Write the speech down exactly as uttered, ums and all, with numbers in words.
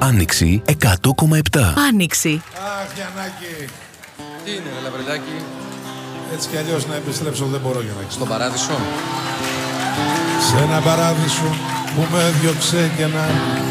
Άνοιξη εκατό κόμμα επτά. Άνοιξη. Αχ, Γιαννάκη. Τι είναι, ρε Λαβρεντάκη? Έτσι κι αλλιώς να επιστρέψω δεν μπορώ, Γιαννάκη. Στον παράδεισο. Σε ένα παράδεισο που με διώξε και να